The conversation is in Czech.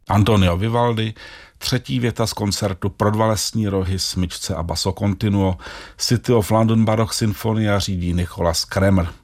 Antonio Vivaldi, třetí věta z koncertu pro dva lesní rohy, smyčce a basso continuo. City of London Baroque Sinfonia řídí Nicholas Kremer.